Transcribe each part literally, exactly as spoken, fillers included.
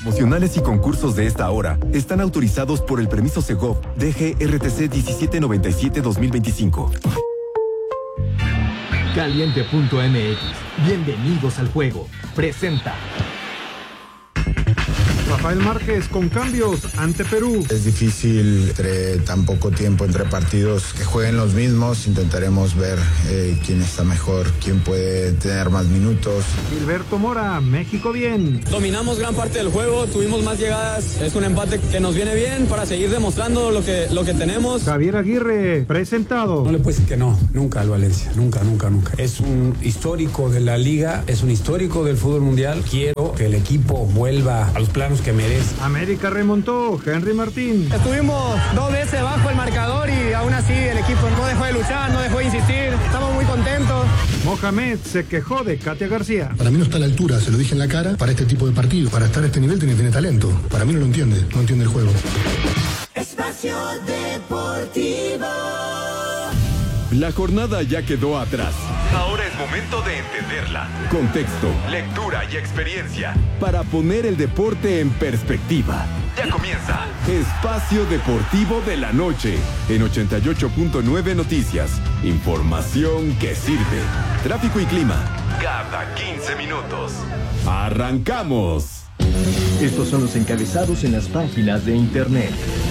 Promocionales y concursos de esta hora están autorizados por el permiso Segov D G R T C diecisiete noventa y siete dos mil veinticinco. Caliente punto M X. Bienvenidos al juego. Presenta. Rafael Márquez con cambios ante Perú. Es difícil entre tan poco tiempo entre partidos que jueguen los mismos. Intentaremos ver eh, quién está mejor, quién puede tener más minutos. Gilberto Mora, México bien. Dominamos gran parte del juego, tuvimos más llegadas. Es un empate que nos viene bien para seguir demostrando lo que, lo que tenemos. Javier Aguirre, presentado. No le puedes decir que no, nunca al Valencia, nunca, nunca, nunca. Es un histórico de la liga, es un histórico del fútbol mundial. Quiero que el equipo vuelva a los planos que merece. América remontó, Henry Martín. Estuvimos dos veces bajo el marcador y aún así el equipo no dejó de luchar, no dejó de insistir. Estamos muy contentos. Mohamed se quejó de Katia García. Para mí no está a la altura, se lo dije en la cara, para este tipo de partido. Para estar a este nivel tiene que tener talento. Para mí no lo entiende, no entiende el juego. Espacio Deportivo. La jornada ya quedó atrás. Ahora es momento de entenderla. Contexto, lectura y experiencia para poner el deporte en perspectiva. Ya comienza Espacio Deportivo de la Noche en ochenta y ocho punto nueve Noticias. Información que sirve. Tráfico y clima cada quince minutos. ¡Arrancamos! Estos son los encabezados en las páginas de internet.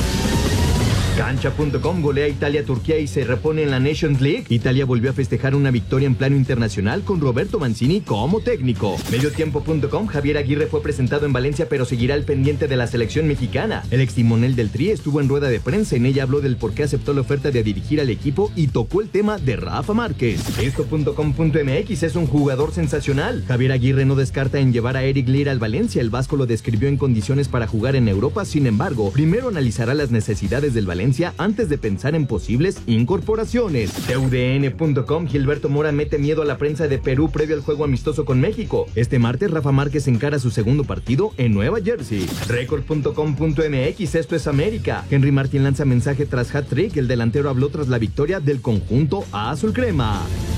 Cancha punto com golea a Italia a Turquía y se repone en la Nations League. Italia volvió a festejar una victoria en plano internacional con Roberto Mancini como técnico. Mediotiempo punto com, Javier Aguirre fue presentado en Valencia pero seguirá al pendiente de la selección mexicana. El extimonel del Tri estuvo en rueda de prensa, en ella habló del por qué aceptó la oferta de dirigir al equipo y tocó el tema de Rafa Márquez. Esto punto com punto M X es un jugador sensacional. Javier Aguirre no descarta en llevar a Eric Lira al Valencia. El vasco lo describió en condiciones para jugar en Europa, sin embargo, primero analizará las necesidades del Valencia antes de pensar en posibles incorporaciones. T U D N punto com, Gilberto Mora mete miedo a la prensa de Perú previo al juego amistoso con México. Este martes Rafa Márquez encara su segundo partido en Nueva Jersey. Record punto com punto M X, esto es América. Henry Martín lanza mensaje tras hat-trick. El delantero habló tras la victoria del conjunto azul crema.